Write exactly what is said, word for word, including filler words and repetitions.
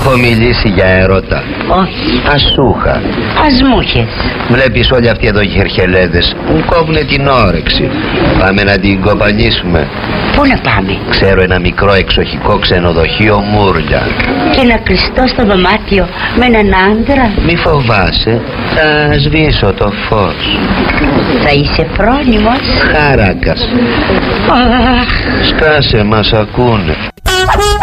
έχω μιλήσει για ερώτα. Όχι. Ασούχα. Ας μου είχες. Βλέπεις όλοι αυτοί εδώ οι χερχελέδες μου κόβουνε την όρεξη. Πάμε να την κοπανίσουμε. Πού να πάμε? Ξέρω ένα μικρό εξοχικό ξενοδοχείο Μούρλια. Και να κλειστώ στο δωμάτιο με έναν άντρα. Μη φοβάσαι, θα σβήσω το φως. Θα είσαι φρόνιμος. Χάρακας. Αχ. Σκάσε, μας ακούνε.